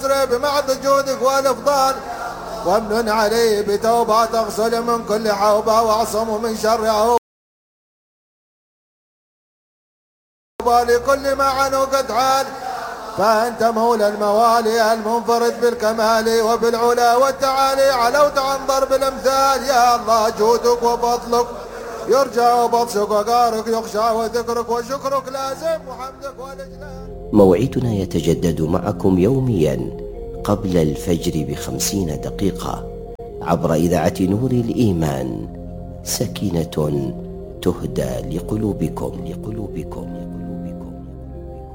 بمعط جودك والافضال، وامن عليه بتوبة تغسل من كل حوبة، واعصمه من شر عوبة لكل ما عنه قد عال. فأنت مولى الموالي المنفرد بالكمال وبالعلا والتعالي، علوت عن ضرب الأمثال. يا الله جودك وفضلك يرجى وبطشك وقارك يخشى، وذكرك وشكرك لازم وحمدك والإجلال. موعدنا يتجدد معكم يوميا قبل الفجر ب50 دقيقة عبر إذاعة نور الإيمان، سكينة تهدى لقلوبكم.